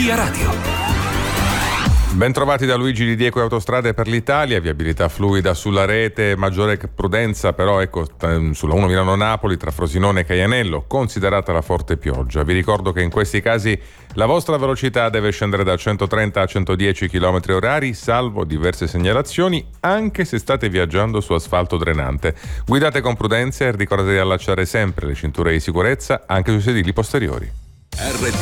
Via Radio. Bentrovati da Luigi Di Diego e Autostrade per l'Italia, viabilità fluida sulla rete, maggiore prudenza però sulla 1 Milano-Napoli tra Frosinone e Caianello, considerata la forte pioggia. Vi ricordo che in questi casi la vostra velocità deve scendere da 130 a 110 km/h, salvo diverse segnalazioni, anche se state viaggiando su asfalto drenante. Guidate con prudenza e ricordate di allacciare sempre le cinture di sicurezza anche sui sedili posteriori.